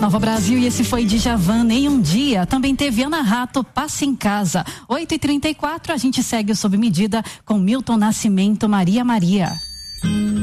Nova Brasil, e esse foi Djavan, Nem um Dia. Também teve Ana Rato, Passe em Casa. 8h34, a gente segue o Sob Medida com Milton Nascimento, Maria Maria.